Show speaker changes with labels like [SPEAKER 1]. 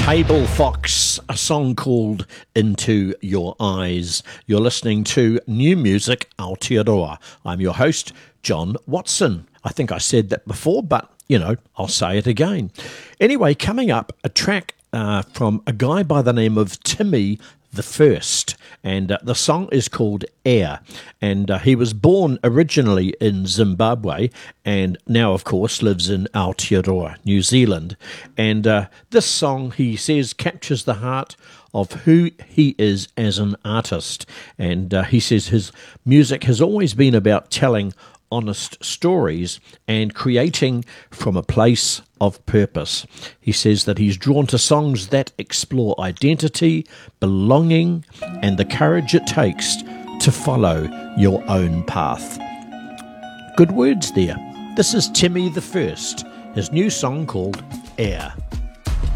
[SPEAKER 1] Table Fox, a song called Into Your Eyes. You're listening to New Music Aotearoa. I'm your host, John Watson. I think I said that before, but, I'll say it again. Anyway, coming up, a track from a guy by the name of Timmy the First, and the song is called Air, and he was born originally in Zimbabwe and now of course lives in Aotearoa, New Zealand, and this song, he says, captures the heart of who he is as an artist, and he says his music has always been about telling honest stories and creating from a place of purpose. He says that he's drawn to songs that explore identity, belonging, and the courage it takes to follow your own path. Good words there. This is Timmy the First, his new song called Air.